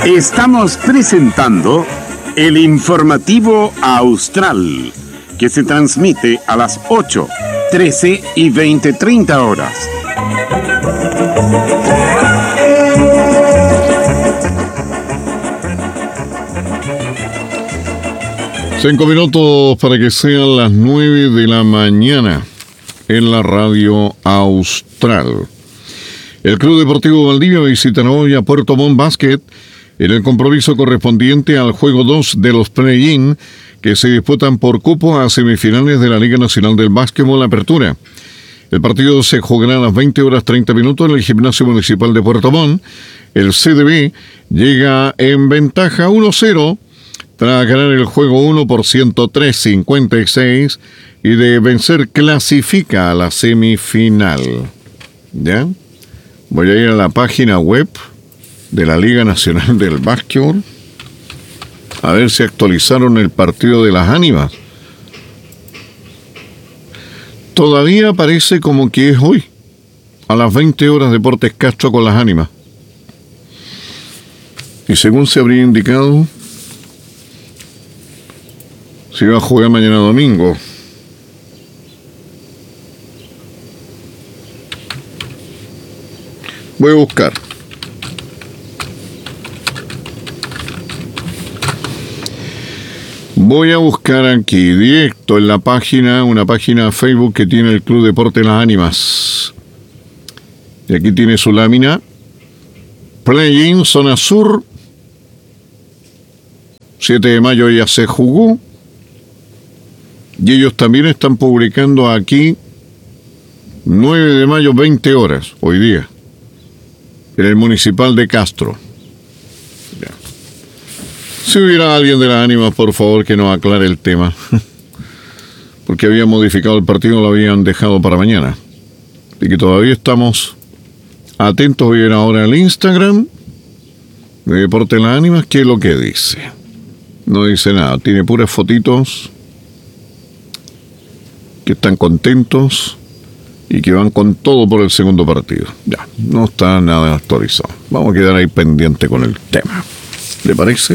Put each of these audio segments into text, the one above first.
Estamos presentando el informativo Austral, que se transmite a las 8, 13 y 20:30 horas. Cinco minutos para que sean las 9 de la mañana en la radio Austral. El Club Deportivo Valdivia visitará hoy a Puerto Montt Basket en el compromiso correspondiente al juego 2 de los play-in que se disputan por cupo a semifinales de la Liga Nacional del Básquetbol Apertura. El partido se jugará a las 20:30 en el Gimnasio Municipal de Puerto Montt. El CDB llega en ventaja 1-0 tras ganar el juego 1 por 103-56 y de vencer clasifica a la semifinal. ¿Ya? Voy a ir a la página web de la Liga Nacional del Básquetbol a ver si actualizaron el partido de las ánimas. Todavía parece como que es hoy, a las 20 horas, Deportes Castro con las ánimas. Y según se habría indicado, se iba a jugar mañana domingo. Voy a buscar. Voy a buscar aquí, directo en la página, una página Facebook que tiene el Club Deporte Las Ánimas. Y aquí tiene su lámina. Play-in, zona sur. 7 de mayo ya se jugó. Y ellos también están publicando aquí 9 de mayo, 20 horas, hoy día, en el Municipal de Castro. Ya. Si hubiera alguien de las ánimas, por favor, que nos aclare el tema. Porque habían modificado el partido, lo habían dejado para mañana. Y que todavía estamos atentos. Voy a ir ahora al Instagram de Deporte Las Ánimas, ¿qué es lo que dice? No dice nada, tiene puras fotitos que están contentos y que van con todo por el segundo partido. Ya, no está nada actualizado. Vamos a quedar ahí pendiente con el tema. ¿Le parece?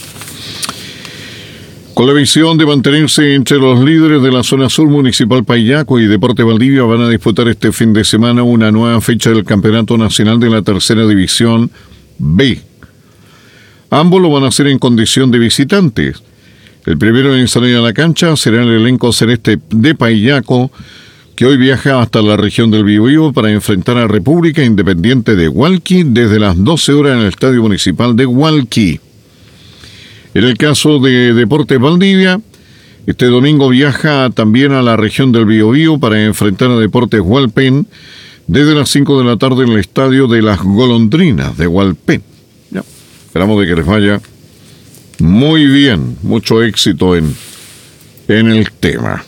Con la visión de mantenerse entre los líderes de la zona sur, Municipal Paillaco y Deportes Valdivia van a disputar este fin de semana una nueva fecha del Campeonato Nacional de la Tercera División B. Ambos lo van a hacer en condición de visitantes. El primero en salir a la cancha será el elenco celeste de Paillaco, que hoy viaja hasta la región del Biobío para enfrentar a República Independiente de Hualqui desde las 12 horas en el Estadio Municipal de Hualqui. En el caso de Deportes Valdivia, este domingo viaja también a la región del Biobío para enfrentar a Deportes Hualpén desde las 5 de la tarde en el Estadio de las Golondrinas de Hualpén. Ya, esperamos de que les vaya muy bien, mucho éxito en el tema.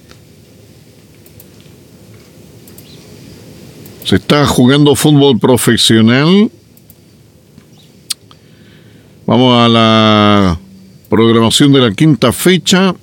Se está jugando fútbol profesional. Vamos a la programación de la quinta fecha.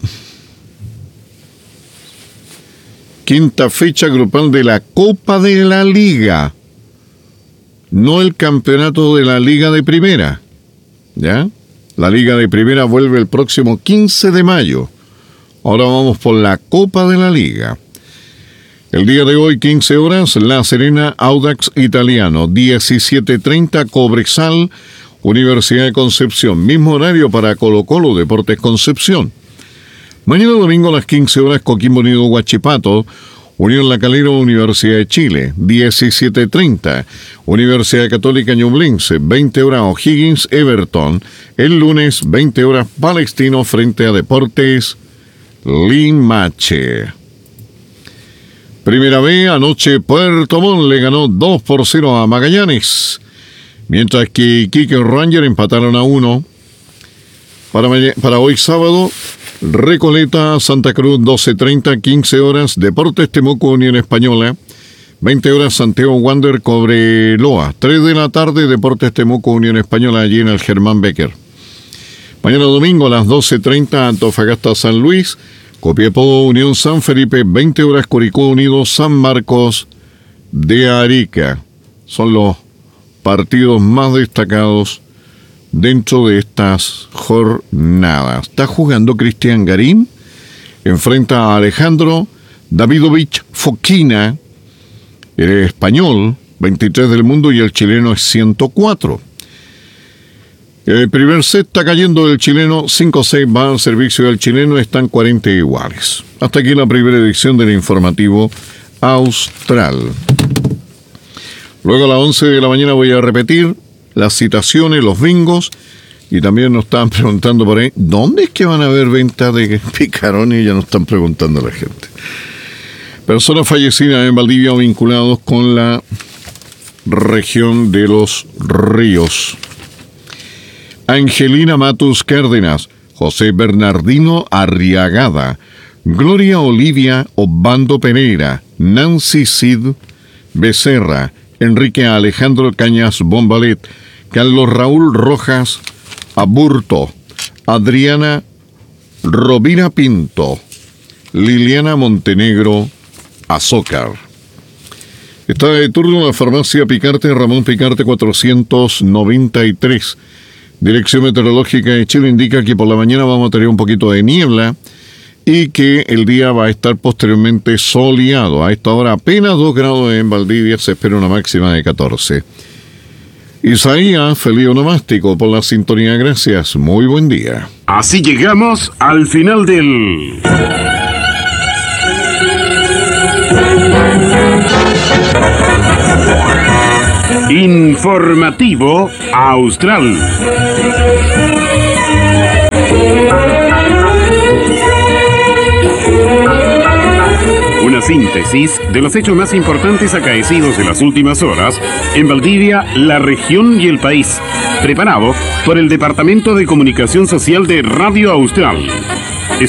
Quinta fecha grupal de la Copa de la Liga. No el campeonato de la Liga de Primera. ¿Ya? La Liga de Primera vuelve el próximo 15 de mayo. Ahora vamos por la Copa de la Liga. El día de hoy, 15 horas, La Serena, Audax Italiano. 17:30, Cobresal, Universidad de Concepción. Mismo horario para Colo-Colo, Deportes Concepción. Mañana domingo a las 15 horas, Coquimbo Unido, Huachipato. Unión La Calera, Universidad de Chile. 17:30, Universidad Católica Ñublense. 20 horas, O'Higgins, Everton. El lunes, 20 horas, Palestino frente a Deportes Limache. Primera B, anoche Puerto Montt le ganó 2-0 a Magallanes, mientras que Iquique y Ranger empataron a 1. Para hoy sábado, Recoleta, Santa Cruz, 12:30, 15 horas, Deportes Temuco, Unión Española. 20 horas, Santiago Wander, Cobreloa. 3 de la tarde, Deportes Temuco, Unión Española, allí en el Germán Becker. Mañana domingo a las 12:30, Antofagasta, San Luis. Copiapó, Unión San Felipe. 20 horas, Curicó Unido, San Marcos de Arica. Son los partidos más destacados dentro de estas jornadas. Está jugando Cristian Garín, enfrenta a Alejandro Davidovich Fokina, el español, 23 del mundo, y el chileno es 104. El primer set está cayendo el chileno, 5-6 va al servicio del chileno, están 40 iguales. Hasta aquí la primera edición del informativo austral. Luego a las 11 de la mañana voy a repetir las citaciones, los bingos, y también nos estaban preguntando por ahí, ¿dónde es que van a haber ventas de picarones? Ya nos están preguntando la gente. Personas fallecidas en Valdivia o vinculados con la región de los ríos. Angelina Matus Cárdenas, José Bernardino Arriagada, Gloria Olivia Obando Pereira, Nancy Cid Becerra, Enrique Alejandro Cañas Bombalet, Carlos Raúl Rojas Aburto, Adriana Rovira Pinto, Liliana Montenegro Azócar. Está de turno la farmacia Picarte, Ramón Picarte 493. Dirección Meteorológica de Chile indica que por la mañana vamos a tener un poquito de niebla y que el día va a estar posteriormente soleado. A esta hora apenas 2 grados en Valdivia, se espera una máxima de 14. Isaías, feliz onomástico por la sintonía, gracias, muy buen día. Así llegamos al final del Informativo Austral. Una síntesis de los hechos más importantes acaecidos en las últimas horas en Valdivia, la región y el país. Preparado por el Departamento de Comunicación Social de Radio Austral.